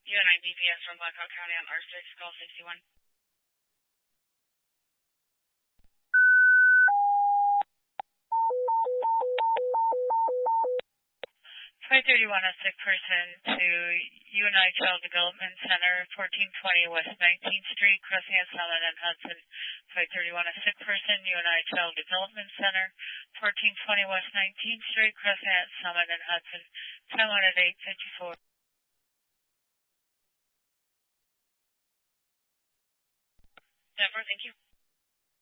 UNI BPS from Blackhawk County on R6, call 61. 531, a sick person to UNI Child Development Center, 1420 West 19th Street, crossing at Summit and Hudson. 531, a sick person, UNI Child Development Center, 1420 West 19th Street, crossing at Summit and Hudson. Time on at 8:54. Denver, thank you.